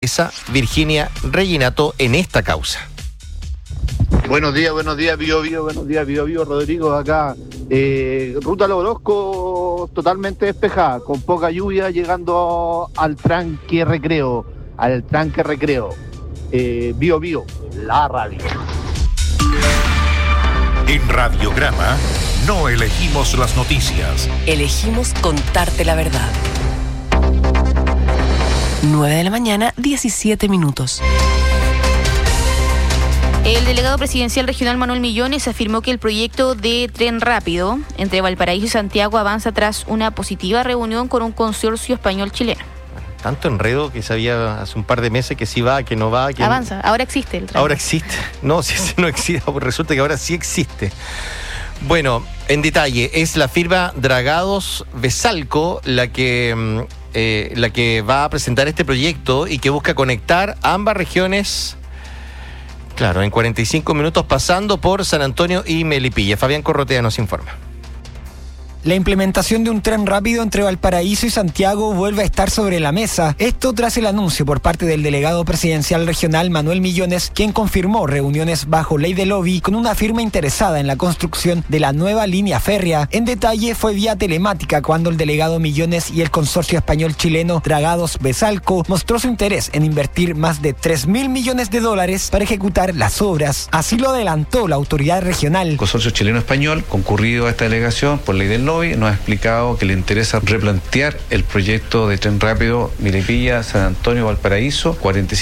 alcaldesa Virginia Reginato en esta causa. Buenos días, Bio, Rodrigo acá. Ruta Los Orozco totalmente despejada, con poca lluvia, llegando al tranque recreo. Bio, la radio. En Radiograma no elegimos las noticias. Elegimos contarte la verdad. 9 a.m, 17 minutos. El delegado presidencial regional Manuel Millones afirmó que el proyecto de tren rápido entre Valparaíso y Santiago avanza tras una positiva reunión con un consorcio español-chileno. Tanto enredo que sabía hace un par de meses que sí va, que no va. Que avanza, ahora existe el tren. Ahora existe. No, si no existe, resulta que ahora sí existe. Bueno, en detalle, es la firma Dragados Vesalco la que va a presentar este proyecto y que busca conectar ambas regiones. Claro, en 45 minutos pasando por San Antonio y Melipilla. Fabián Corrotea nos informa. La implementación de un tren rápido entre Valparaíso y Santiago vuelve a estar sobre la mesa. Esto tras el anuncio por parte del delegado presidencial regional Manuel Millones, quien confirmó reuniones bajo ley de lobby con una firma interesada en la construcción de la nueva línea férrea. En detalle, fue vía telemática cuando el delegado Millones y el consorcio español-chileno Dragados Vesalco mostró su interés en invertir más de $3.000 millones para ejecutar las obras. Así lo adelantó la autoridad regional. El consorcio chileno-español, concurrido a esta delegación por ley del lobby, nos ha explicado que le interesa replantear el proyecto de tren rápido Melipilla, San Antonio, Valparaíso,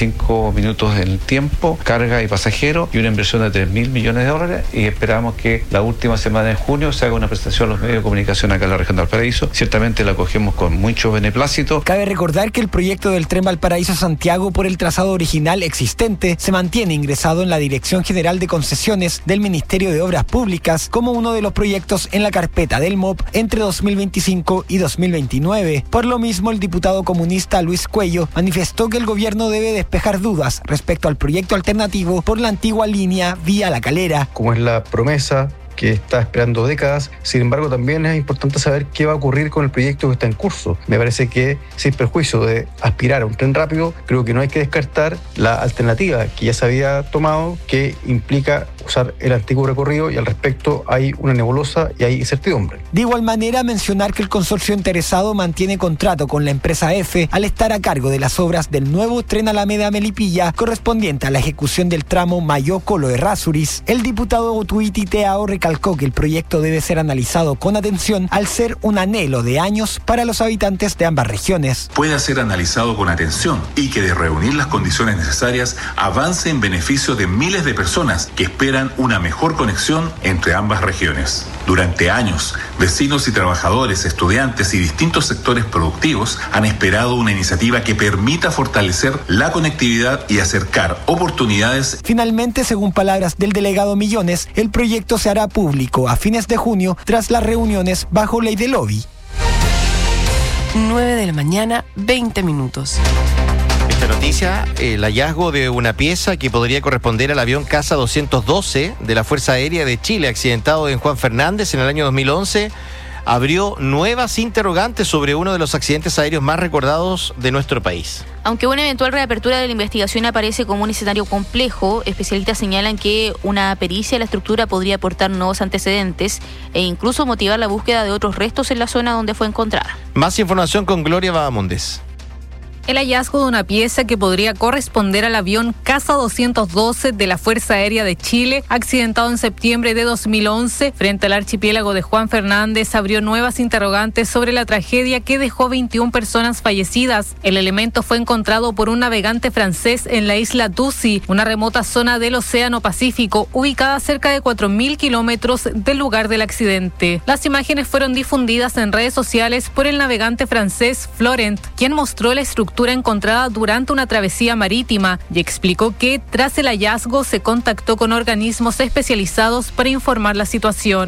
45 minutos en el tiempo, carga y pasajero, y una inversión de $3.000 millones, y esperamos que la última semana de junio se haga una presentación a los medios de comunicación acá en la región de Valparaíso. Ciertamente la acogemos con mucho beneplácito. Cabe recordar que el proyecto del tren Valparaíso-Santiago por el trazado original existente se mantiene ingresado en la Dirección General de Concesiones del Ministerio de Obras Públicas como uno de los proyectos en la carpeta del MOP entre 2025 y 2029. Por lo mismo, el diputado comunista Luis Cuello manifestó que el gobierno debe despejar dudas respecto al proyecto alternativo por la antigua línea vía La Calera. Como es la promesa que está esperando décadas, sin embargo también es importante saber qué va a ocurrir con el proyecto que está en curso. Me parece que, sin perjuicio de aspirar a un tren rápido, creo que no hay que descartar la alternativa que ya se había tomado, que implica usar el antiguo recorrido, y al respecto hay una nebulosa y hay incertidumbre. De igual manera, mencionar que el consorcio interesado mantiene contrato con la empresa F al estar a cargo de las obras del nuevo tren Alameda-Melipilla correspondiente a la ejecución del tramo Mayó-Colo-Errázuriz. El diputado Otuiti Teao recalcó que el proyecto debe ser analizado con atención al ser un anhelo de años para los habitantes de ambas regiones. Pueda ser analizado con atención y que, de reunir las condiciones necesarias, avance en beneficio de miles de personas que esperan una mejor conexión entre ambas regiones. Durante años, vecinos y trabajadores, estudiantes y distintos sectores productivos han esperado una iniciativa que permita fortalecer la conectividad y acercar oportunidades. Finalmente, según palabras del delegado Millones, el proyecto se hará público a fines de junio tras las reuniones bajo ley de lobby. 9 a.m, 20 minutos. Esta noticia, el hallazgo de una pieza que podría corresponder al avión Casa 212 de la Fuerza Aérea de Chile, accidentado en Juan Fernández en el año 2011, abrió nuevas interrogantes sobre uno de los accidentes aéreos más recordados de nuestro país. Aunque una eventual reapertura de la investigación aparece como un escenario complejo, especialistas señalan que una pericia de la estructura podría aportar nuevos antecedentes e incluso motivar la búsqueda de otros restos en la zona donde fue encontrada. Más información con Gloria Bahamondes. El hallazgo de una pieza que podría corresponder al avión Casa 212 de la Fuerza Aérea de Chile, accidentado en septiembre de 2011 frente al archipiélago de Juan Fernández, abrió nuevas interrogantes sobre la tragedia que dejó 21 personas fallecidas. El elemento fue encontrado por un navegante francés en la isla Ducie, una remota zona del Océano Pacífico, ubicada a cerca de 4.000 kilómetros del lugar del accidente. Las imágenes fueron difundidas en redes sociales por el navegante francés Florent, quien mostró la estructura encontrada durante una travesía marítima y explicó que tras el hallazgo se contactó con organismos especializados para informar la situación.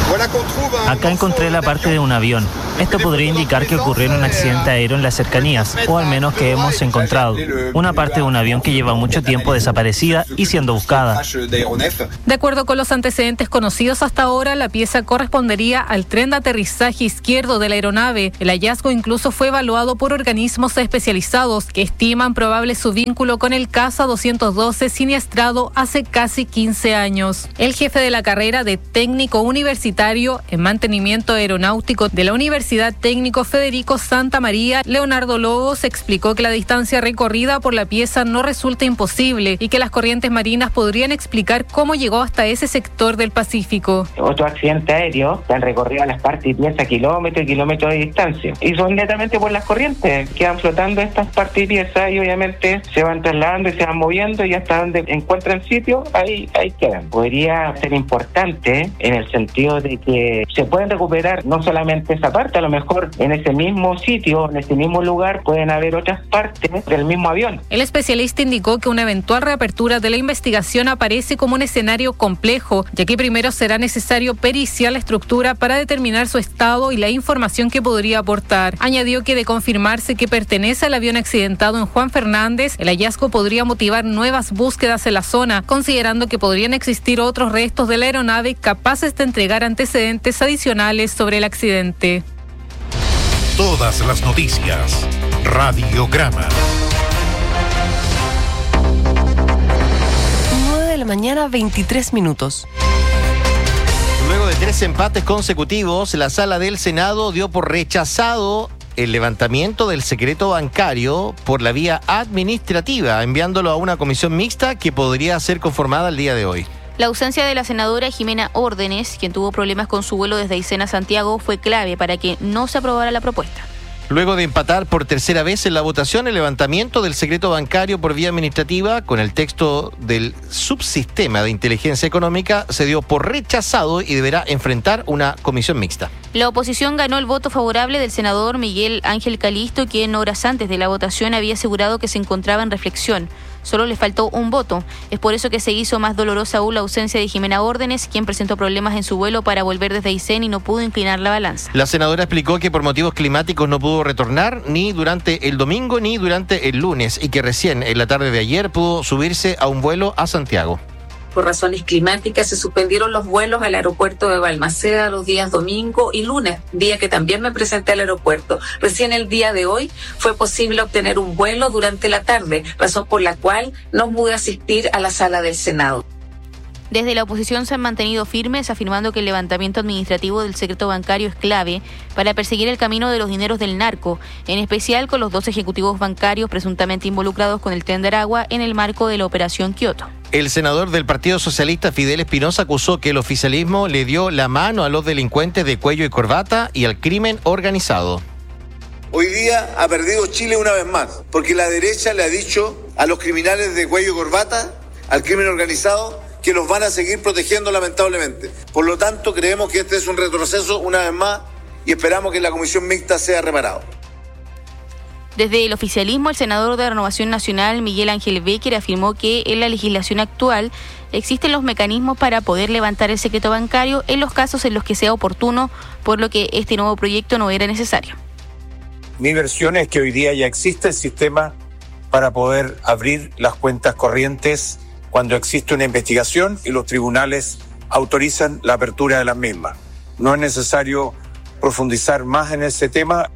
Acá encontré la parte de un avión. Esto podría indicar que ocurrió un accidente aéreo en las cercanías, o al menos que hemos encontrado una parte de un avión que lleva mucho tiempo desaparecida y siendo buscada. De acuerdo con los antecedentes conocidos hasta ahora, la pieza correspondería al tren de aterrizaje izquierdo de la aeronave. El hallazgo incluso fue evaluado por organismos especializados que estiman probable su vínculo con el Casa 212 siniestrado hace casi 15 años. El jefe de la carrera de técnico universitario en mantenimiento aeronáutico de la Universidad Técnico Federico Santa María, Leonardo Lobos, explicó que la distancia recorrida por la pieza no resulta imposible y que las corrientes marinas podrían explicar cómo llegó hasta ese sector del Pacífico. Otros accidentes aéreos han recorrido las partes y piezas kilómetros y kilómetros de distancia y son netamente por las corrientes. Quedan flotando estas partes y piezas y obviamente se van trasladando y se van moviendo y hasta donde encuentran sitio, ahí quedan. Podría ser importante en el sentido de que se pueden recuperar no solamente esa parte, a lo mejor en ese mismo sitio, en ese mismo lugar pueden haber otras partes del mismo avión. El especialista indicó que una eventual reapertura de la investigación aparece como un escenario complejo, ya que primero será necesario periciar la estructura para determinar su estado y la información que podría aportar. Añadió que de confirmarse que pertenece al avión accidentado en Juan Fernández, el hallazgo podría motivar nuevas búsquedas en la zona, considerando que podrían existir otros restos de la aeronave capaces de entregar antecedentes adicionales sobre el accidente. Todas las noticias. Radiograma. 9 de la mañana, 23 minutos. Luego de 3 empates consecutivos, la Sala del Senado dio por rechazado el levantamiento del secreto bancario por la vía administrativa, enviándolo a una comisión mixta que podría ser conformada el día de hoy. La ausencia de la senadora Jimena Órdenes, quien tuvo problemas con su vuelo desde Aysén a Santiago, fue clave para que no se aprobara la propuesta. Luego de empatar por tercera vez en la votación el levantamiento del secreto bancario por vía administrativa, con el texto del subsistema de inteligencia económica, se dio por rechazado y deberá enfrentar una comisión mixta. La oposición ganó el voto favorable del senador Miguel Ángel Calisto, quien horas antes de la votación había asegurado que se encontraba en reflexión. Solo le faltó un voto. Es por eso que se hizo más dolorosa aún la ausencia de Jimena Órdenes, quien presentó problemas en su vuelo para volver desde Aysén y no pudo inclinar la balanza. La senadora explicó que por motivos climáticos no pudo retornar ni durante el domingo ni durante el lunes y que recién en la tarde de ayer pudo subirse a un vuelo a Santiago. Por razones climáticas se suspendieron los vuelos al aeropuerto de Balmaceda los días domingo y lunes, día que también me presenté al aeropuerto. Recién el día de hoy fue posible obtener un vuelo durante la tarde, razón por la cual no pude asistir a la sala del Senado. Desde la oposición se han mantenido firmes, afirmando que el levantamiento administrativo del secreto bancario es clave para perseguir el camino de los dineros del narco, en especial con los 2 ejecutivos bancarios presuntamente involucrados con el Tren de Aragua en el marco de la Operación Kioto. El senador del Partido Socialista, Fidel Espinosa, acusó que el oficialismo le dio la mano a los delincuentes de cuello y corbata y al crimen organizado. Hoy día ha perdido Chile una vez más, porque la derecha le ha dicho a los criminales de cuello y corbata, al crimen organizado, que los van a seguir protegiendo lamentablemente. Por lo tanto, creemos que este es un retroceso una vez más y esperamos que la comisión mixta sea reparado. Desde el oficialismo, el senador de Renovación Nacional, Miguel Ángel Becker, afirmó que en la legislación actual existen los mecanismos para poder levantar el secreto bancario en los casos en los que sea oportuno, por lo que este nuevo proyecto no era necesario. Mi versión es que hoy día ya existe el sistema para poder abrir las cuentas corrientes cuando existe una investigación y los tribunales autorizan la apertura de las mismas. No es necesario profundizar más en ese tema.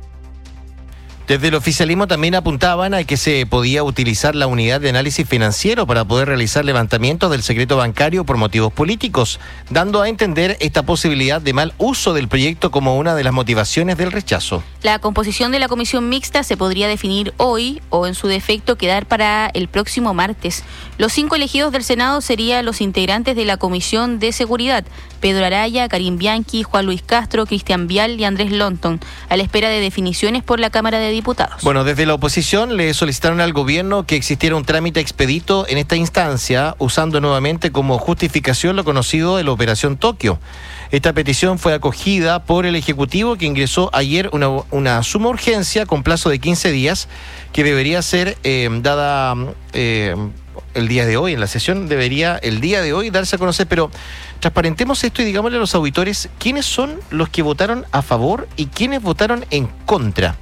Desde el oficialismo también apuntaban a que se podía utilizar la unidad de análisis financiero para poder realizar levantamientos del secreto bancario por motivos políticos, dando a entender esta posibilidad de mal uso del proyecto como una de las motivaciones del rechazo. La composición de la comisión mixta se podría definir hoy o, en su defecto, quedar para el próximo martes. Los 5 elegidos del Senado serían los integrantes de la Comisión de Seguridad: Pedro Araya, Karim Bianchi, Juan Luis Castro, Cristian Vial y Andrés Lonton, a la espera de definiciones por la Cámara de Diputados. Bueno, desde la oposición le solicitaron al gobierno que existiera un trámite expedito en esta instancia, usando nuevamente como justificación lo conocido de la Operación Tokio. Esta petición fue acogida por el Ejecutivo, que ingresó ayer una suma urgencia con plazo de 15 días que debería ser dada el día de hoy, en la sesión debería el día de hoy darse a conocer, pero transparentemos esto y digámosle a los auditores quiénes son los que votaron a favor y quiénes votaron en contra.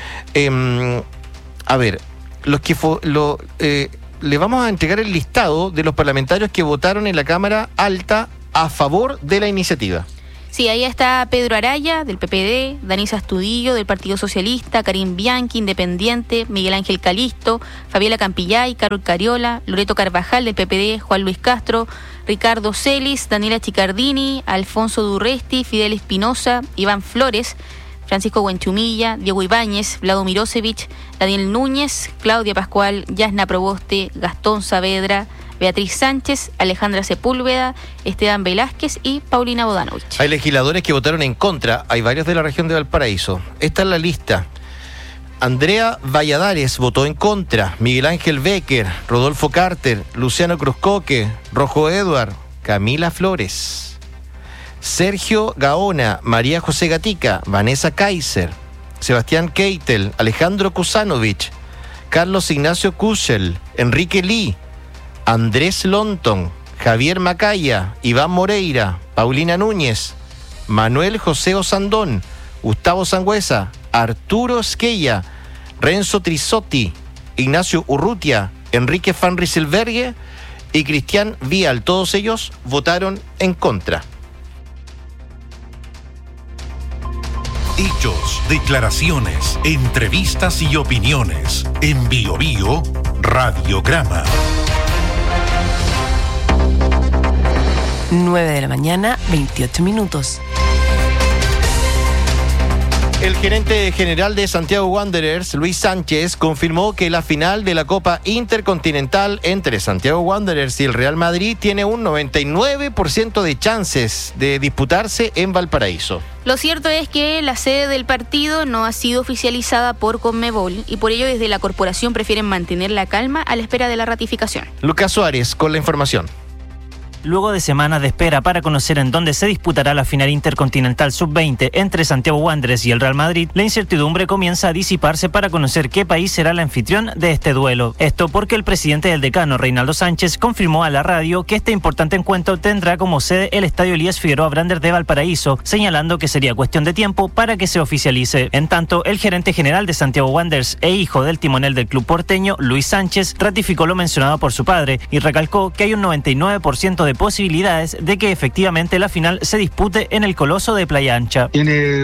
A ver, le vamos a entregar el listado de los parlamentarios que votaron en la Cámara Alta a favor de la iniciativa. Sí, ahí está Pedro Araya, del PPD, Danisa Astudillo, del Partido Socialista, Karim Bianchi, Independiente, Miguel Ángel Calisto, Fabiola Campillay, Carol Cariola, Loreto Carvajal, del PPD, Juan Luis Castro, Ricardo Celis, Daniela Chicardini, Alfonso Durresti, Fidel Espinosa, Iván Flores, Francisco Huenchumilla, Diego Ibáñez, Vlado Mirosevich, Daniel Núñez, Claudia Pascual, Yasna Proboste, Gastón Saavedra, Beatriz Sánchez, Alejandra Sepúlveda, Esteban Velázquez y Paulina Bodanovich. Hay legisladores que votaron en contra, hay varios de la región de Valparaíso. Esta es la lista. Andrea Valladares votó en contra, Miguel Ángel Becker, Rodolfo Carter, Luciano Cruzcoque, Rojo Edward, Camila Flores, Sergio Gaona, María José Gatica, Vanessa Kaiser, Sebastián Keitel, Alejandro Kusanovich, Carlos Ignacio Kuschel, Enrique Lee, Andrés Lonton, Javier Macaya, Iván Moreira, Paulina Núñez, Manuel José Osandón, Gustavo Sangüesa, Arturo Esquella, Renzo Trisotti, Ignacio Urrutia, Enrique Van Rieselberghe y Cristian Vial. Todos ellos votaron en contra. Hechos, declaraciones, entrevistas y opiniones. En Bio Bio, Radiograma. 9 de la mañana, 28 minutos. El gerente general de Santiago Wanderers, Luis Sánchez, confirmó que la final de la Copa Intercontinental entre Santiago Wanderers y el Real Madrid tiene un 99% de chances de disputarse en Valparaíso. Lo cierto es que la sede del partido no ha sido oficializada por Conmebol y por ello desde la corporación prefieren mantener la calma a la espera de la ratificación. Lucas Suárez con la información. Luego de semanas de espera para conocer en dónde se disputará la final intercontinental sub-20 entre Santiago Wanderers y el Real Madrid, la incertidumbre comienza a disiparse para conocer qué país será el anfitrión de este duelo. Esto porque el presidente del Decano, Reinaldo Sánchez, confirmó a la radio que este importante encuentro tendrá como sede el Estadio Elías Figueroa Brander de Valparaíso, señalando que sería cuestión de tiempo para que se oficialice. En tanto, el gerente general de Santiago Wanderers e hijo del timonel del club porteño, Luis Sánchez, ratificó lo mencionado por su padre y recalcó que hay un 99% de posibilidades de que efectivamente la final se dispute en el Coloso de Playa Ancha. Tiene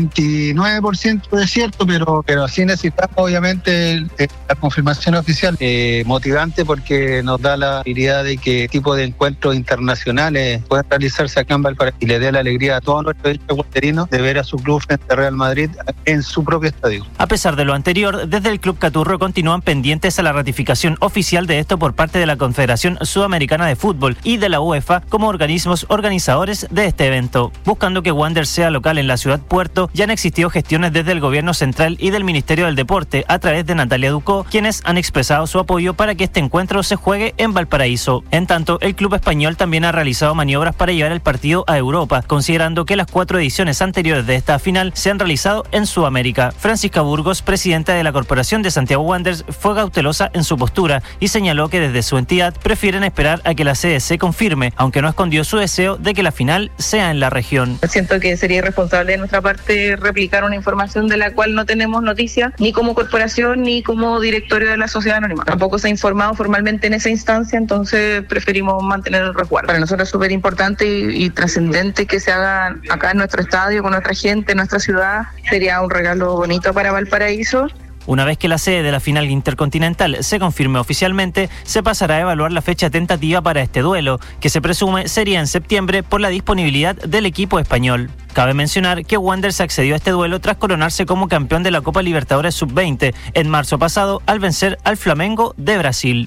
99% de cierto, pero sí necesitamos obviamente la confirmación oficial, motivante porque nos da la habilidad de que tipo de encuentros internacionales pueden realizarse acá en Valparaíso y le dé la alegría a todos nuestros guanderinos de ver a su club frente a Real Madrid en su propio estadio. A pesar de lo anterior, desde el Club Caturro continúan pendientes a la ratificación oficial de esto por parte de la Confederación Sudamericana de Fútbol y de la UEFA como organismos organizadores de este evento. Buscando que Wanderers sea local en la ciudad puerto, ya han existido gestiones desde el gobierno central y del Ministerio del Deporte a través de Natalia Ducó, quienes han expresado su apoyo para que este encuentro se juegue en Valparaíso. En tanto, el club español también ha realizado maniobras para llevar el partido a Europa, considerando que las 4 ediciones anteriores de esta final se han realizado en Sudamérica. Francisca Burgos, presidenta de la Corporación de Santiago Wanderers, fue cautelosa en su postura y señaló que desde su entidad prefieren esperar a que la sede se confirme, aunque no escondió su deseo de que la final sea en la región. Siento que sería irresponsable de nuestra parte replicar una información de la cual no tenemos noticia, ni como corporación ni como directorio de la sociedad anónima. Tampoco se ha informado formalmente en esa instancia, entonces preferimos mantener el resguardo. Para nosotros es súper importante y trascendente que se haga acá en nuestro estadio, con nuestra gente, en nuestra ciudad. Sería un regalo bonito para Valparaíso. Una vez que la sede de la final intercontinental se confirme oficialmente, se pasará a evaluar la fecha tentativa para este duelo, que se presume sería en septiembre por la disponibilidad del equipo español. Cabe mencionar que Wanderers accedió a este duelo tras coronarse como campeón de la Copa Libertadores Sub-20 en marzo pasado al vencer al Flamengo de Brasil.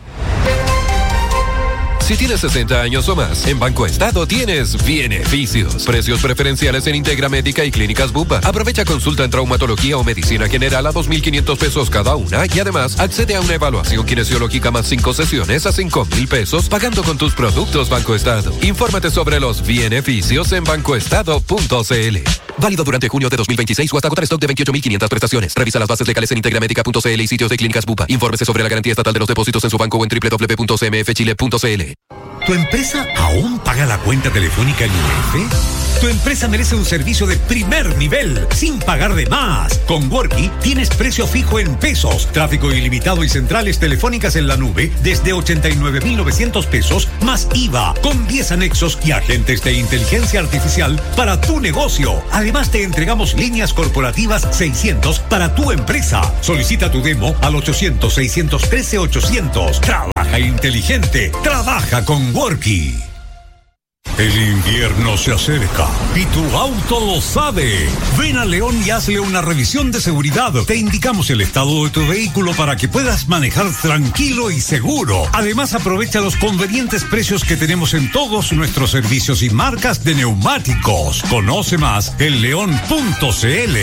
Si tienes 60 años o más, en Banco Estado tienes beneficios. Precios preferenciales en Integra Médica y Clínicas Bupa. Aprovecha consulta en traumatología o medicina general a 2.500 pesos cada una y además accede a una evaluación kinesiológica más 5 sesiones a 5.000 pesos pagando con tus productos Banco Estado. Infórmate sobre los beneficios en bancoestado.cl. Válido durante junio de 2026 o hasta agotar stock de 28.500 prestaciones. Revisa las bases legales en integramedica.cl y sitios de Clínicas Bupa. Infórmese sobre la garantía estatal de los depósitos en su banco o en www.cmfchile.cl. ¿Tu empresa aún paga la cuenta telefónica en UF? Tu empresa merece un servicio de primer nivel, sin pagar de más. Con Worky tienes precio fijo en pesos, tráfico ilimitado y centrales telefónicas en la nube desde 89.900 pesos más IVA, con 10 anexos y agentes de inteligencia artificial para tu negocio. Además te entregamos líneas corporativas 600 para tu empresa. Solicita tu demo al 800-613-800. Trabaja inteligente, trabaja con Worky. El invierno se acerca y tu auto lo sabe. Ven a León y hazle una revisión de seguridad. Te indicamos el estado de tu vehículo para que puedas manejar tranquilo y seguro. Además, aprovecha los convenientes precios que tenemos en todos nuestros servicios y marcas de neumáticos. Conoce más en león.cl.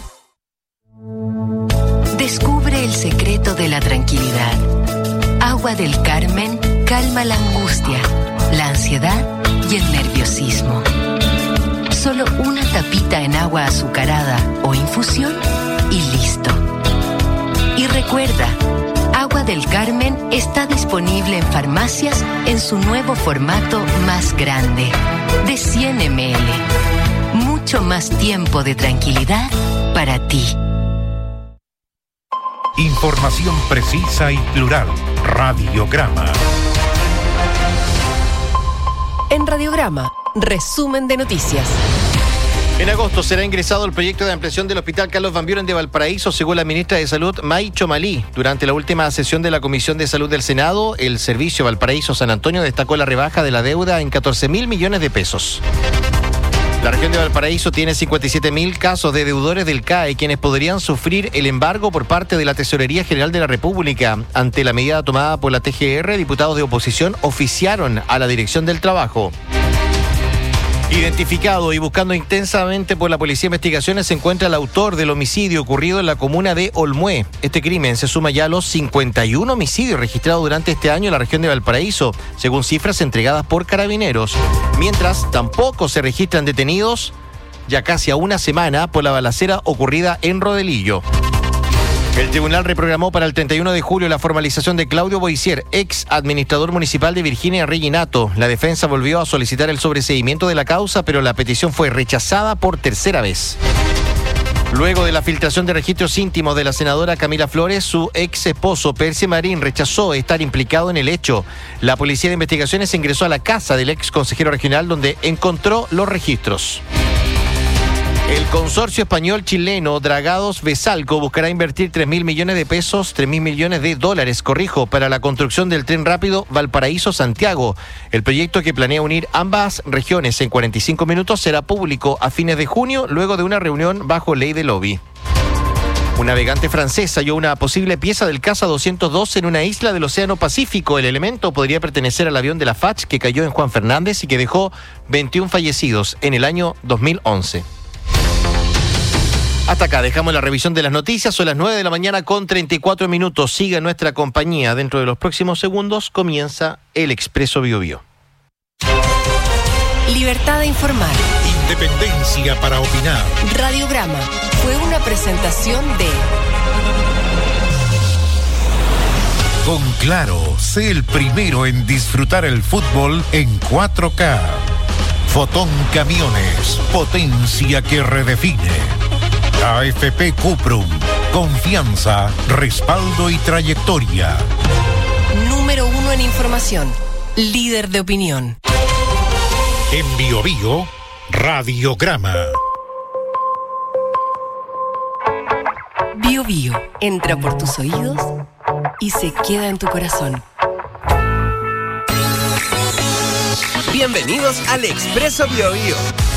Descubre el secreto de la tranquilidad. Agua del Carmen calma la angustia, la ansiedad y el nerviosismo. Solo una tapita en agua azucarada o infusión y listo. Y recuerda, Agua del Carmen está disponible en farmacias en su nuevo formato más grande, de 100 ml. Mucho más tiempo de tranquilidad para ti. Información precisa y plural. Radiograma. En Radiograma, resumen de noticias. En agosto será ingresado el proyecto de ampliación del Hospital Carlos Van Buren de Valparaíso, según la ministra de Salud, May Chomalí. Durante la última sesión de la Comisión de Salud del Senado, el Servicio Valparaíso-San Antonio destacó la rebaja de la deuda en 14.000 millones de pesos. La región de Valparaíso tiene 57.000 casos de deudores del CAE, quienes podrían sufrir el embargo por parte de la Tesorería General de la República. Ante la medida tomada por la TGR, diputados de oposición oficiaron a la Dirección del Trabajo. Identificado y buscando intensamente por la Policía de Investigaciones se encuentra el autor del homicidio ocurrido en la comuna de Olmué. Este crimen se suma ya a los 51 homicidios registrados durante este año en la región de Valparaíso, según cifras entregadas por Carabineros. Mientras, tampoco se registran detenidos ya casi a una semana por la balacera ocurrida en Rodelillo. El tribunal reprogramó para el 31 de julio la formalización de Claudio Boisier, ex administrador municipal de Virginia Reginato. La defensa volvió a solicitar el sobreseimiento de la causa, pero la petición fue rechazada por tercera vez. Luego de la filtración de registros íntimos de la senadora Camila Flores, su ex esposo Percy Marín rechazó estar implicado en el hecho. La Policía de Investigaciones ingresó a la casa del ex consejero regional donde encontró los registros. El consorcio español-chileno Dragados Vesalco buscará invertir 3.000 millones de pesos, 3.000 millones de dólares, para la construcción del tren rápido Valparaíso-Santiago. El proyecto, que planea unir ambas regiones en 45 minutos, será público a fines de junio, luego de una reunión bajo ley de lobby. Un navegante francés halló una posible pieza del Caza 212 en una isla del Océano Pacífico. El elemento podría pertenecer al avión de la FACH que cayó en Juan Fernández y que dejó 21 fallecidos en el año 2011. Hasta acá dejamos la revisión de las noticias. Son las 9 de la mañana con 34 minutos. Siga nuestra compañía. Dentro de los próximos segundos comienza el Expreso Biobío. Libertad de informar. Independencia para opinar. Radiograma fue una presentación de... Con Claro, sé el primero en disfrutar el fútbol en 4K. Fotón Camiones, potencia que redefine. AFP Cuprum, confianza, respaldo y trayectoria. Número 1 en información, líder de opinión. En Biobío, Radiograma. Biobío entra por tus oídos y se queda en tu corazón. Bienvenidos al Expreso Biobío.